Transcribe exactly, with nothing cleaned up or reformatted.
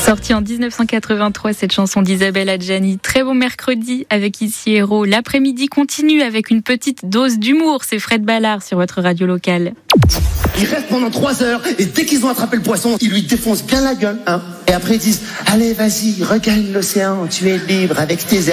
Sortie en dix-neuf cent quatre-vingt-trois, cette chanson d'Isabelle Adjani. Très bon mercredi avec Ici Héros. L'après-midi continue avec une petite dose d'humour. C'est Fred Ballard sur votre radio locale. Ils restent pendant trois heures et dès qu'ils ont attrapé le poisson, ils lui défoncent bien la gueule. Hein. Et après ils disent « Allez, vas-y, regagne l'océan, tu es libre avec tes amis. »